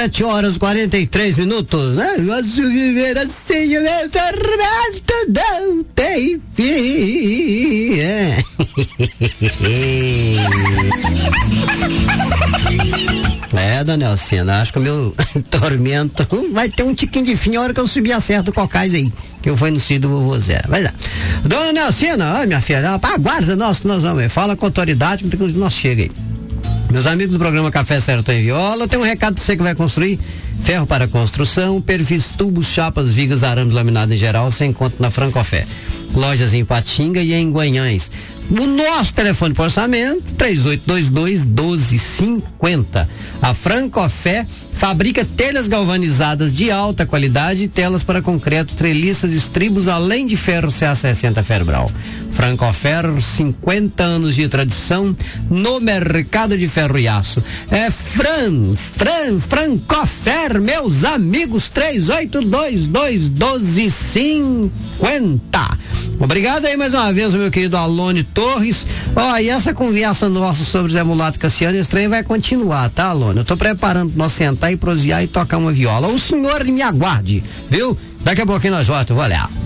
7h43, né? Posso viver assim, meu tormento não tem fim. Dona Alcina, acho que o meu tormento vai ter um tiquinho de fim a hora que eu subir a serra do Cocais aí, que eu fui no Cid do vovô Zé. Vai lá. Dona Nelcina, minha filha, aguarda nós que nós vamos, fala com a autoridade que nós chega aí. Meus amigos do programa Café Sertão e Viola, tem um recado pra você que vai construir ferro para construção, perfis, tubos, chapas, vigas, arames, laminado em geral, você encontra na Francofé. Lojas em Patinga e em Guanhães. O nosso telefone para orçamento, 3822-1250. A Francofé fabrica telhas galvanizadas de alta qualidade e telas para concreto, treliças, estribos, além de ferro CA60 Ferbral. Francoferro, 50 anos de tradição no mercado de ferro e aço. Francofer, meus amigos, 3822-1250. Obrigado aí mais uma vez, meu querido Alone Torres. E essa conversa nossa sobre Zé Mulato e Cassiano Estranho vai continuar, tá, Alone? Eu tô preparando pra nós sentar e prosear e tocar uma viola. O senhor me aguarde, viu? Daqui a pouquinho nós voltamos, vou olhar.